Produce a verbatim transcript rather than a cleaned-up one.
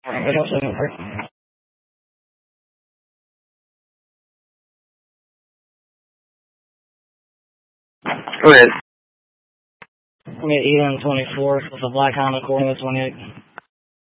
Go ahead. We got Eden twenty-four with a black Honda Accord twenty-eight.